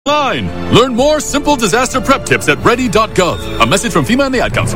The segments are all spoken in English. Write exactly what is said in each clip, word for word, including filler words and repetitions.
Line. Learn more simple disaster prep tips at ready dot gov. A message from FEMA and the Ad Council.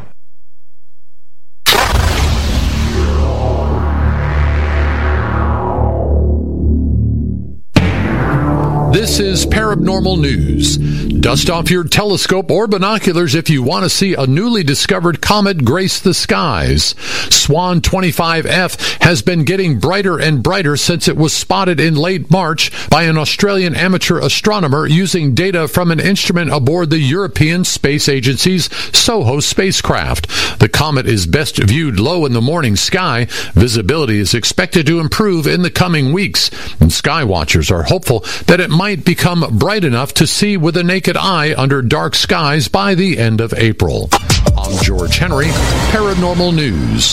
This is Paranormal News. Dust off your telescope or binoculars if you want to see a newly discovered comet grace the skies. Swan twenty-five F has been getting brighter and brighter since it was spotted in late March by an Australian amateur astronomer using data from an instrument aboard the European Space Agency's SOHO spacecraft. The comet is best viewed low in the morning sky. Visibility is expected to improve in the coming weeks, and sky watchers are hopeful that it might become bright enough to see with a naked eye under dark skies by the end of April. I'm George Henry, Paranormal News.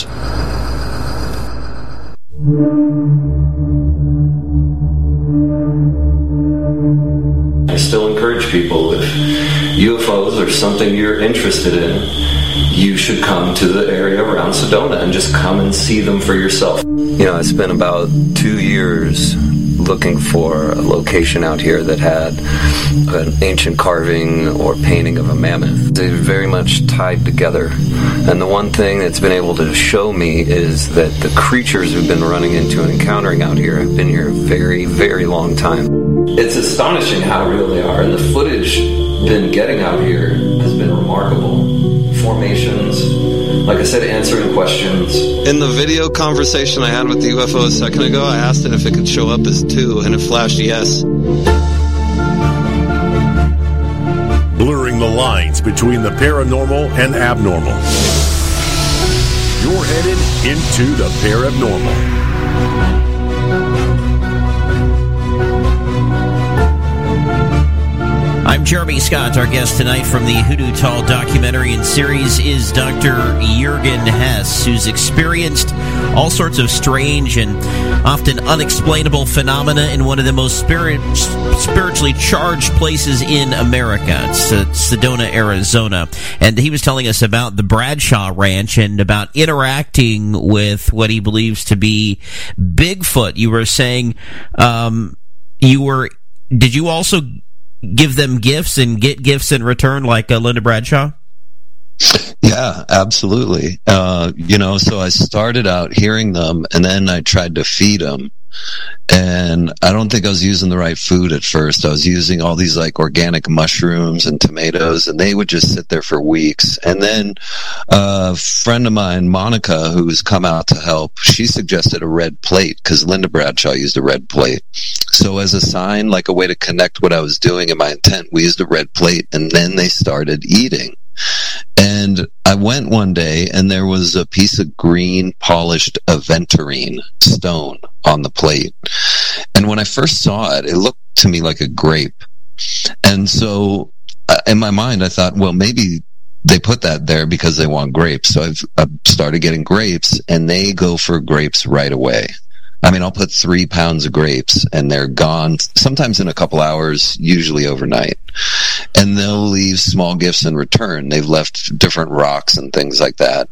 I still encourage people, if U F Os are something you're interested in, you should come to the area around Sedona and just come and see them for yourself. You know, I spent about two years looking for a location out here that had an ancient carving or painting of a mammoth. They're very much tied together. And the one thing that's been able to show me is that the creatures we've been running into and encountering out here have been here a very, very long time. It's astonishing how real they are, and the footage been getting out here has been remarkable. Formations, like I said, answering questions. In the video conversation I had with the U F O a second ago, I asked it if it could show up as two, and it flashed yes. Blurring the lines between the paranormal and abnormal. You're headed into the paranormal. I'm Jeremy Scott. Our guest tonight from the Hoodoo Tall documentary and series is Doctor Jürgen Hess, who's experienced all sorts of strange and often unexplainable phenomena in one of the most spirit, spiritually charged places in America. It's uh, Sedona, Arizona. And he was telling us about the Bradshaw Ranch and about interacting with what he believes to be Bigfoot. You were saying um, you were... Did you also give them gifts and get gifts in return, like uh, Linda Bradshaw? Yeah, absolutely. Uh, you know, so I started out hearing them, and then I tried to feed them. And I don't think I was using the right food at first. I was using all these like organic mushrooms and tomatoes, and they would just sit there for weeks. And then a friend of mine, Monica, who's come out to help, she suggested a red plate because Linda Bradshaw used a red plate. So as a sign, like a way to connect what I was doing and my intent, we used a red plate, and then they started eating. And I went one day, and there was a piece of green polished aventurine stone on the plate. And when I first saw it, it looked to me like a grape. And so uh, in my mind, I thought, well, maybe they put that there because they want grapes. So I've, I've started getting grapes, and they go for grapes right away. I mean, I'll put three pounds of grapes, and they're gone, sometimes in a couple hours, usually overnight. And they'll leave small gifts in return. They've left different rocks and things like that.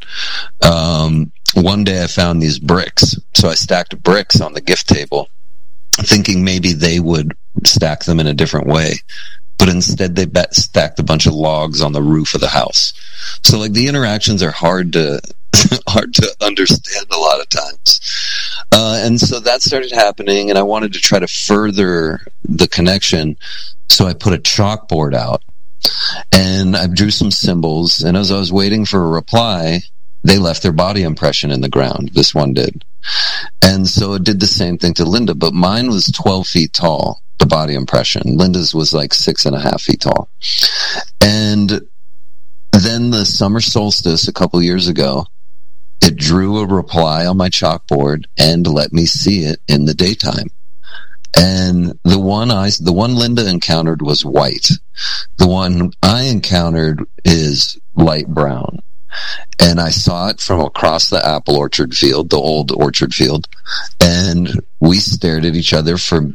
Um, one day I found these bricks. So I stacked bricks on the gift table, thinking maybe they would stack them in a different way. But instead they bet- stacked a bunch of logs on the roof of the house. So, like, the interactions are hard to... hard to understand a lot of times. Uh, and so that started happening, and I wanted to try to further the connection. So I put a chalkboard out, and I drew some symbols, and as I was waiting for a reply, they left their body impression in the ground. This one did. And so it did the same thing to Linda, but mine was twelve feet tall, the body impression. Linda's was like six and a half feet tall. And then the summer solstice a couple years ago, it drew a reply on my chalkboard and let me see it in the daytime. And the one I, the one Linda encountered was white. The one I encountered is light brown. And I saw it from across the apple orchard field, the old orchard field. And we stared at each other for,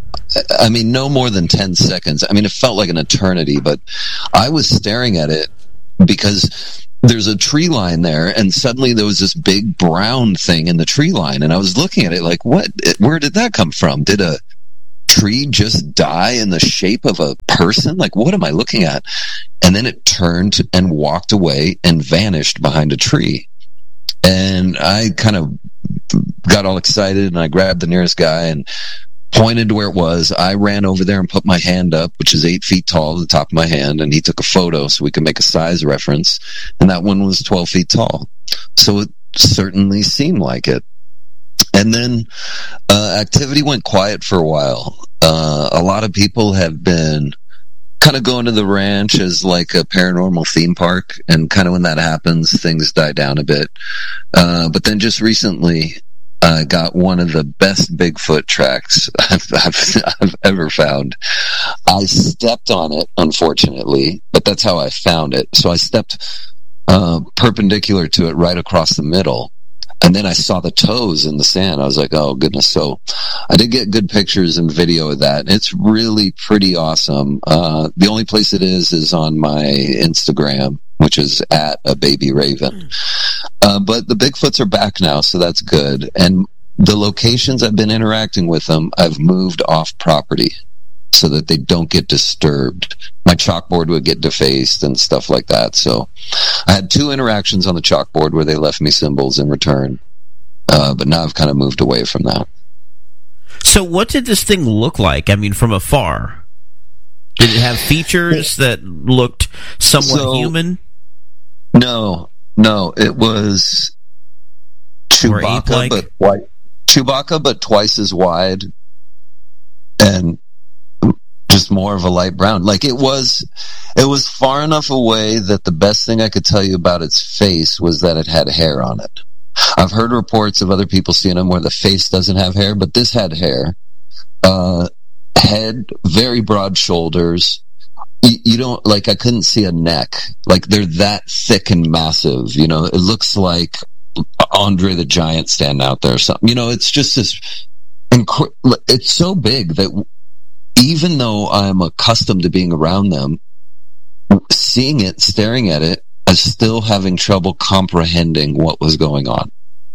I mean, no more than ten seconds. I mean, it felt like an eternity, but I was staring at it because there's a tree line there, and suddenly there was this big brown thing in the tree line, and I was looking at it like, what? Where did that come from? Did a tree just die in the shape of a person? Like, what am I looking at? And then it turned and walked away and vanished behind a tree. And I kind of got all excited, and I grabbed the nearest guy and pointed to where it was. I ran over there and put my hand up, which is eight feet tall, at the top of my hand, and he took a photo so we could make a size reference. And that one was twelve feet tall. So it certainly seemed like it. And then uh, activity went quiet for a while. Uh, a lot of people have been kind of going to the ranch as like a paranormal theme park, and kind of when that happens, things die down a bit. Uh, but then just recently, I uh, got one of the best Bigfoot tracks I've, I've, I've ever found. I stepped on it, unfortunately, but that's how I found it. So I stepped uh, perpendicular to it right across the middle. And then I saw the toes in the sand. I was like, oh, goodness. So I did get good pictures and video of that. It's really pretty awesome. Uh, the only place it is is on my Instagram, which is at a baby raven. Uh, but the Bigfoots are back now, so that's good. And the locations I've been interacting with them, I've moved off property so that they don't get disturbed. My chalkboard would get defaced and stuff like that. So I had two interactions on the chalkboard where they left me symbols in return. Uh, but now I've kind of moved away from that. So what did this thing look like? I mean, from afar? Did it have features that looked somewhat so, human? No, no. It was Chewbacca, but white. Chewbacca, but twice as wide. And just more of a light brown. Like it was, it was far enough away that the best thing I could tell you about its face was that it had hair on it. I've heard reports of other people seeing them where the face doesn't have hair, but this had hair. Uh, head, very broad shoulders. You, you don't, like, I couldn't see a neck. Like, they're that thick and massive, you know. It looks like Andre the Giant standing out there or something. You know, it's just this, inc- it's so big that even though I'm accustomed to being around them, seeing it, staring at it, I was still having trouble comprehending what was going on.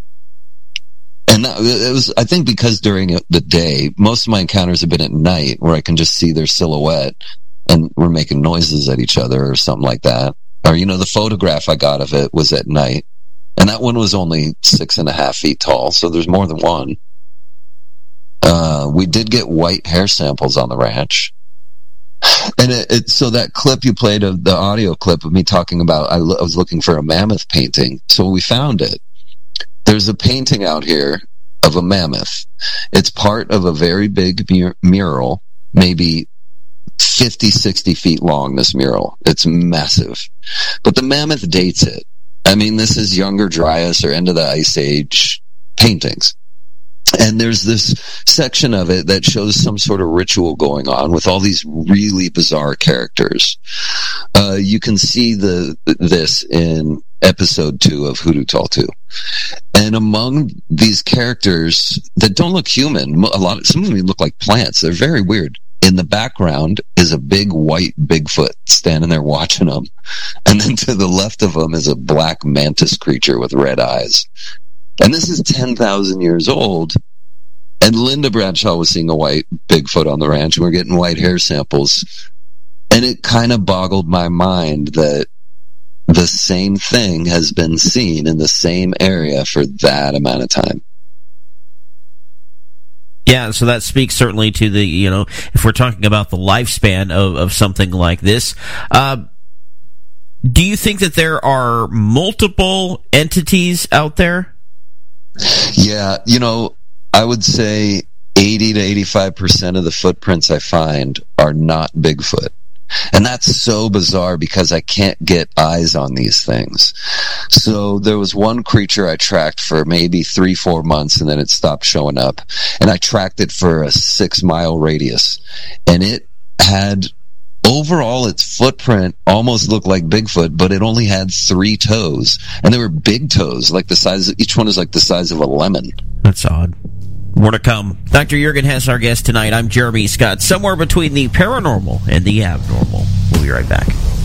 And that, it was, I think because during the day, most of my encounters have been at night where I can just see their silhouette and we're making noises at each other or something like that. Or, you know, the photograph I got of it was at night. And that one was only six and a half feet tall, so there's more than one. Uh, we did get white hair samples on the ranch. And it, it, so that clip you played of the audio clip of me talking about, I, l- I was looking for a mammoth painting. So we found it. There's a painting out here of a mammoth. It's part of a very big mur- mural, maybe fifty, sixty feet long, this mural. It's massive. But the mammoth dates it. I mean, this is Younger Dryas or end of the Ice Age paintings. And there's this section of it that shows some sort of ritual going on with all these really bizarre characters. Uh, you can see the this in episode two of Hoodoo Tall two. And among these characters that don't look human, a lot of, some of them look like plants. They're very weird. In the background is a big white Bigfoot standing there watching them. And then to the left of them is a black mantis creature with red eyes. And this is ten thousand years old. And Linda Bradshaw was seeing a white Bigfoot on the ranch, and we're getting white hair samples. And it kind of boggled my mind that the same thing has been seen in the same area for that amount of time. Yeah, so that speaks certainly to the, you know, if we're talking about the lifespan of, of something like this. Uh, do you think that there are multiple entities out there? Yeah, you know, I would say eighty to eighty-five percent of the footprints I find are not Bigfoot. And that's so bizarre because I can't get eyes on these things. So there was one creature I tracked for maybe three, four months and then it stopped showing up. And I tracked it for a six mile radius. And it had, overall, its footprint almost looked like Bigfoot, but it only had three toes. And they were big toes, like the size, each one is like the size of a lemon. That's odd. More to come. Doctor Juergen Hess, our guest tonight. I'm Jeremy Scott. Somewhere between the paranormal and the abnormal. We'll be right back.